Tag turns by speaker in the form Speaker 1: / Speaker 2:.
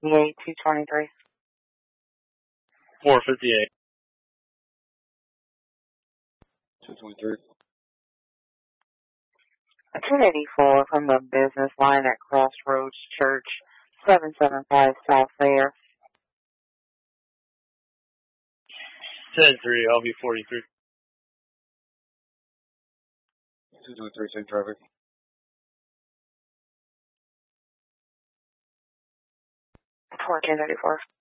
Speaker 1: VA 223.
Speaker 2: 458.
Speaker 3: 223.
Speaker 1: 284 from the business line at Crossroads Church, 775 South Fair.
Speaker 2: 10-3, I'll be 43.
Speaker 3: 223, take traffic.
Speaker 1: 1434.